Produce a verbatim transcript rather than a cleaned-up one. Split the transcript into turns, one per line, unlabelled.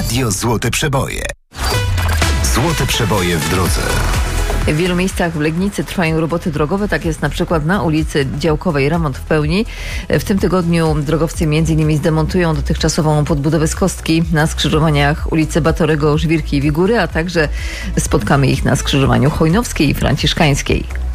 Radio Złote Przeboje. Złote Przeboje w drodze.
W wielu miejscach w Legnicy trwają roboty drogowe. Tak jest na przykład na ulicy Działkowej. Remont w pełni. W tym tygodniu drogowcy między innymi zdemontują dotychczasową podbudowę z kostki na skrzyżowaniach ulicy Batorego, Żwirki i Wigury, a także spotkamy ich na skrzyżowaniu Chojnowskiej i Franciszkańskiej.